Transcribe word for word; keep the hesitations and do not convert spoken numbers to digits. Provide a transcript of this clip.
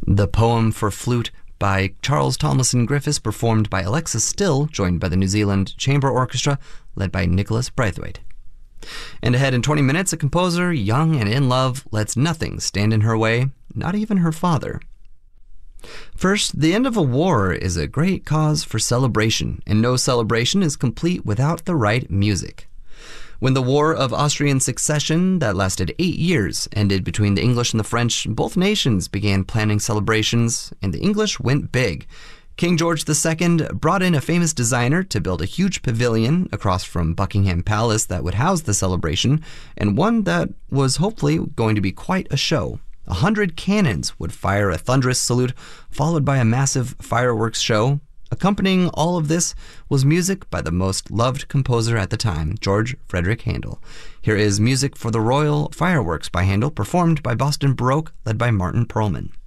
The poem for flute by Charles Tomlinson Griffiths, performed by Alexis Still, joined by the New Zealand Chamber Orchestra, led by Nicholas Braithwaite. And ahead in twenty minutes, a composer, young and in love, lets nothing stand in her way, not even her father. First, the end of a war is a great cause for celebration, and no celebration is complete without the right music. When the War of Austrian Succession, that lasted eight years, ended between the English and the French, both nations began planning celebrations, and the English went big. King George the Second brought in a famous designer to build a huge pavilion across from Buckingham Palace that would house the celebration, and one that was hopefully going to be quite a show. A hundred cannons would fire a thunderous salute, followed by a massive fireworks show. Accompanying all of this was music by the most loved composer at the time, George Frederick Handel. Here is music for the Royal Fireworks by Handel, performed by Boston Baroque, led by Martin Perlman.